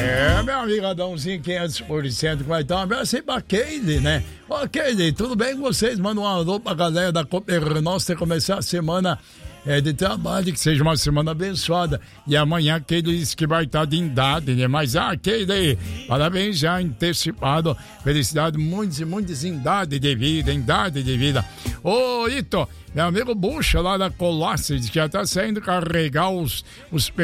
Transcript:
Meu amigo Adãozinho, 500%, vai estar um abraço aí pra Keide, né? Ó, Keide, tudo bem com vocês? Manda um alô pra galera da Cooper Nossa começar a semana de trabalho, que seja uma semana abençoada. E amanhã Keide disse que vai estar de idade, né? Mas, Keide, parabéns já antecipado. Felicidade, muitas idade de vida. Ô, Ito, meu amigo Bucha lá da Colossus, que já tá saindo carregar os